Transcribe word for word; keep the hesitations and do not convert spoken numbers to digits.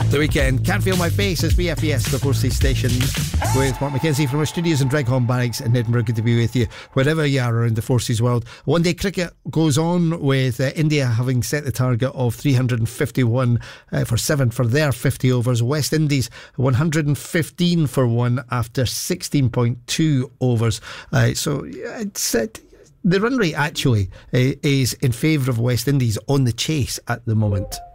The Weekend. Can't Feel My Face as B F E S, the Four Sea Station, with Mark McKenzie from our studios in Dreghorn Barracks in Edinburgh. Good to be with you wherever you are around the Four Seas world. One day cricket goes on with uh, India having set the target of three hundred fifty-one uh, for seven for their fifty overs. West Indies one hundred fifteen for one after sixteen point two overs. Uh, so it's uh, the run rate actually uh, is in favour of West Indies on the chase at the moment.